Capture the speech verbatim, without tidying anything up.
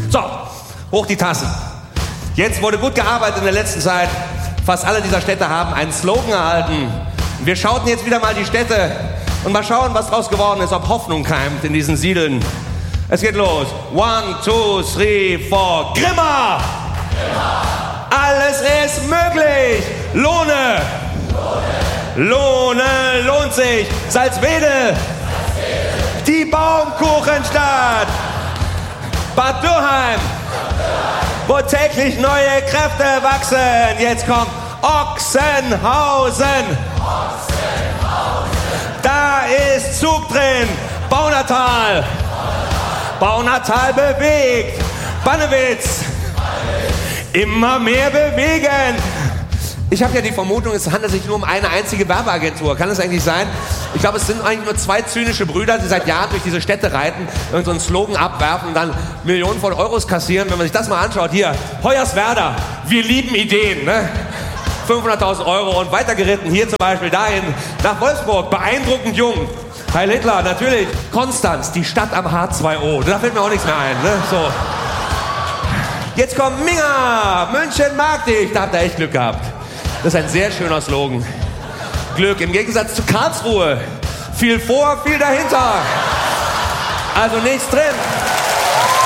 So, hoch die Tassen. Jetzt wurde gut gearbeitet in der letzten Zeit. Fast alle dieser Städte haben einen Slogan erhalten. Wir schauten jetzt wieder mal die Städte und mal schauen, was draus geworden ist, ob Hoffnung keimt in diesen Siedeln. Es geht los. One, two, three, four. Grimma! Grimma! Alles ist möglich! Lohne! Lohne! Lohne lohnt sich! Salzwedel! Salzwedel! Die Baumkuchenstadt! Bad Dürrheim! Wo täglich neue Kräfte wachsen. Jetzt kommt Ochsenhausen. Ochsenhausen. Da ist Zug drin. Baunatal. Baunatal bewegt. Bannewitz. Immer mehr bewegen. Ich habe ja die Vermutung, es handelt sich nur um eine einzige Werbeagentur. Kann es eigentlich sein? Ich glaube, es sind eigentlich nur zwei zynische Brüder, die seit Jahren durch diese Städte reiten und so einen Slogan abwerfen und dann Millionen von Euros kassieren. Wenn man sich das mal anschaut, hier, Hoyerswerda, wir lieben Ideen, ne? fünfhunderttausend Euro und weitergeritten, hier zum Beispiel dahin, nach Wolfsburg, beeindruckend jung. Heil Hitler, natürlich. Konstanz, die Stadt am H zwei O, da fällt mir auch nichts mehr ein, ne? So. Jetzt kommt Minga, München mag dich, da habt ihr echt Glück gehabt. Das ist ein sehr schöner Slogan. Glück im Gegensatz zu Karlsruhe. Viel vor, viel dahinter. Also nichts drin.